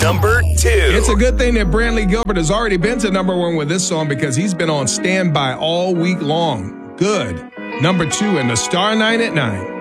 number 2. It's a good thing that Brantley Gilbert has already been to number 1 with this song because he's been on standby all week long. Good. Number 2 in the Star 9 at 9.